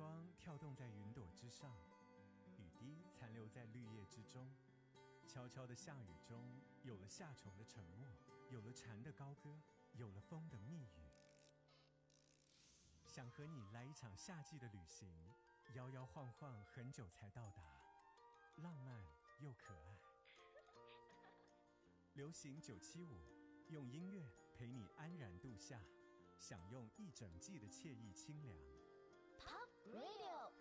光跳动在云朵之上，雨滴残留在绿叶之中。悄悄的下雨中，有了夏虫的沉默，有了蝉的高歌，有了风的密语。想和你来一场夏季的旅行，摇摇晃晃很久才到达，浪漫又可爱。流行975，用音乐陪你安然度夏，享用一整季的惬意清凉。 Top Radio